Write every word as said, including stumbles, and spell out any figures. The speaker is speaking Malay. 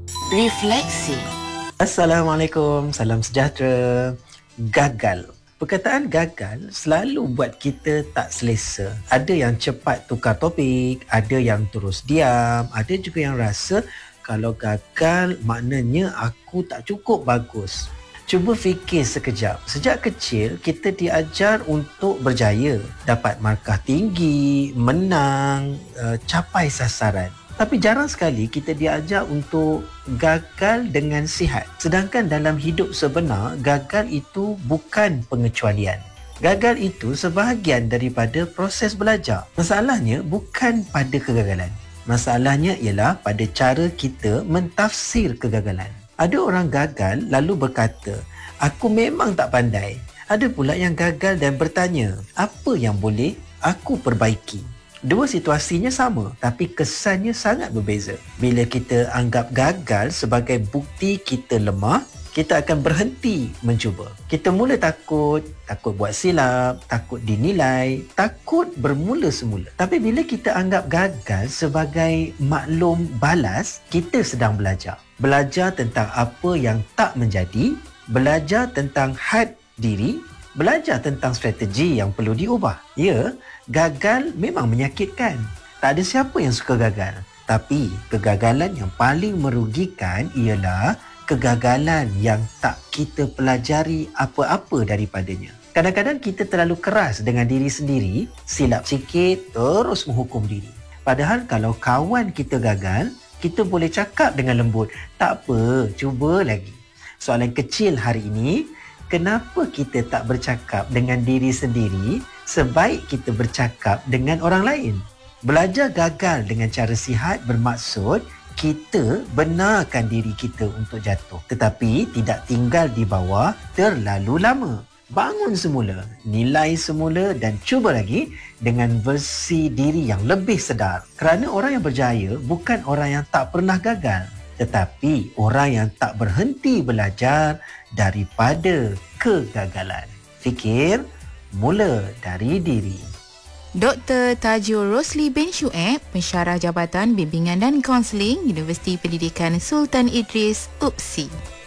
Refleksi. Assalamualaikum, salam sejahtera. Gagal. Perkataan gagal selalu buat kita tak selesa. Ada yang cepat tukar topik, ada yang terus diam, ada juga yang rasa kalau gagal maknanya aku tak cukup bagus. Cuba fikir sekejap. Sejak kecil, kita diajar untuk berjaya, dapat markah tinggi, menang, uh, capai sasaran. Tapi jarang sekali kita diajar untuk gagal dengan sihat. Sedangkan dalam hidup sebenar, gagal itu bukan pengecualian. Gagal itu sebahagian daripada proses belajar. Masalahnya bukan pada kegagalan. Masalahnya ialah pada cara kita mentafsir kegagalan. Ada orang gagal lalu berkata, aku memang tak pandai. Ada pula yang gagal dan bertanya, apa yang boleh aku perbaiki? Dua situasinya sama, tapi kesannya sangat berbeza. Bila kita anggap gagal sebagai bukti kita lemah, kita akan berhenti mencuba. Kita mula takut, takut buat silap, takut dinilai, takut bermula semula. Tapi bila kita anggap gagal sebagai maklum balas, kita sedang belajar. Belajar tentang apa yang tak menjadi, belajar tentang had diri, belajar tentang strategi yang perlu diubah. Ya, gagal memang menyakitkan. Tak ada siapa yang suka gagal. Tapi kegagalan yang paling merugikan ialah kegagalan yang tak kita pelajari apa-apa daripadanya. Kadang-kadang kita terlalu keras dengan diri sendiri, silap sikit terus menghukum diri. Padahal kalau kawan kita gagal, kita boleh cakap dengan lembut, tak apa, cuba lagi. Soalan kecil hari ini, kenapa kita tak bercakap dengan diri sendiri sebaik kita bercakap dengan orang lain? Belajar gagal dengan cara sihat bermaksud kita benarkan diri kita untuk jatuh. Tetapi tidak tinggal di bawah terlalu lama. Bangun semula, nilai semula dan cuba lagi dengan versi diri yang lebih sedar. Kerana orang yang berjaya bukan orang yang tak pernah gagal, tetapi orang yang tak berhenti belajar daripada kegagalan. Fikir mula dari diri. Doktor Tajul Rosli bin Syueb, Pensyarah Jabatan Bimbingan dan Kaunseling Universiti Pendidikan Sultan Idris, U P S I.